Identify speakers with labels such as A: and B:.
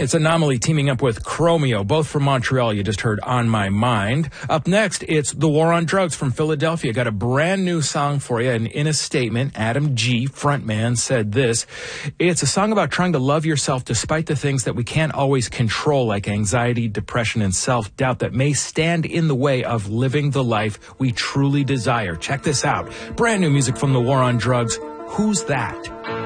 A: It's Anomaly teaming up with Chromeo, both from Montreal. You just heard On My Mind. Up next, it's The War on Drugs from Philadelphia. Got a brand new song for you, and in a statement, Adam G., frontman, said this: "It's a song about trying to love yourself despite the things that we can't always control, like anxiety, depression, and self-doubt that may stand in the way of living the life we truly desire." Check this out. Brand new music from The War on Drugs. Who's That?